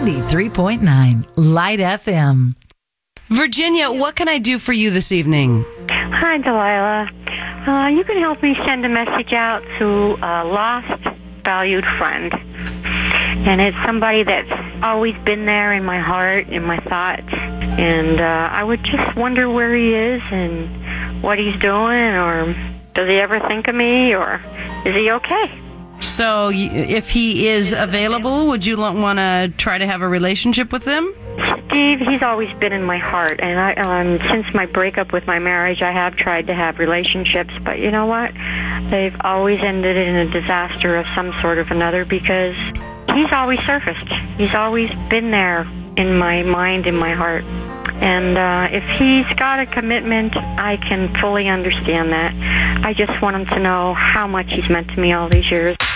93.9 Light FM. Virginia, what can I do for you this evening? Hi, Delilah. You can help me send a message out to a lost, valued friend. And it's somebody that's always been there in my heart, in my thoughts. And I would just wonder where he is and what he's doing, or does he ever think of me, or is he okay? So if he is available, would you want to try to have a relationship with him? Steve, he's always been in my heart, and since my breakup with my marriage, I have tried to have relationships, but you know what? They've always ended in a disaster of some sort of another, because he's always surfaced. He's always been there in my mind, in my heart. And if he's got a commitment, I can fully understand that. I just want him to know how much he's meant to me all these years.